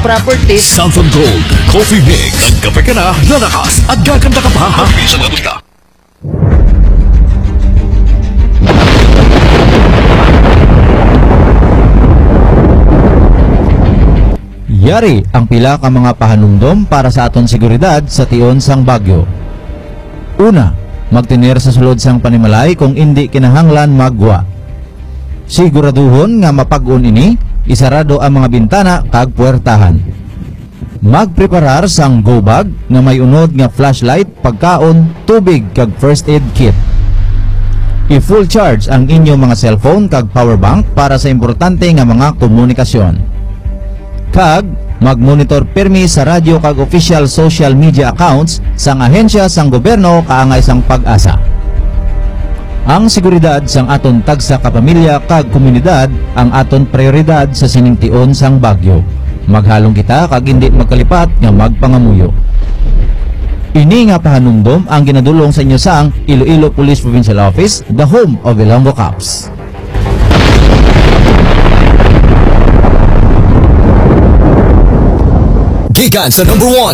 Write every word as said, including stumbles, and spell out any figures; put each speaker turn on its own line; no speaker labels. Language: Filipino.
properties.
Southern Gold Coffee Mix. Nagkape ka na, lalakas at gaganda ka pa. Mabilis ang adulta.
Yari ang pila ka mga pahanumdom para sa aton seguridad sa tion sang Bagyo. Una, magtinir sa sulod sang panimalay kung hindi kinahanglan magwa. Siguraduhon nga mapag-un ini, isarado ang mga bintana kag puwertahan. Magpreparar sang go bag nga may unod nga flashlight, pagkaon, tubig kag first aid kit. I-full charge ang inyong mga cellphone kag power bank para sa importante nga mga komunikasyon. Kag mag-monitor pirmi sa radyo kag official social media accounts sang ahensya sang gobyerno kaangay sang pag-asa. Ang seguridad sang aton tagsa ka pamilya kag komunidad ang aton prioridad sa siningtion sang Bagyo. Maghalong kita kag hindi magkalipat nga magpangamuyo. Ini nga pahanumdom ang ginadulong sa inyo sang Iloilo Police Provincial Office, the home of Ilonggo Cops.
Gikan sa number one